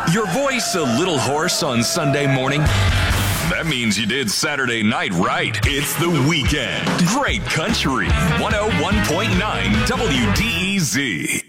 Your voice a little hoarse on Sunday morning? That means you did Saturday night right. It's the weekend. Great country. 101.9 WDEZ.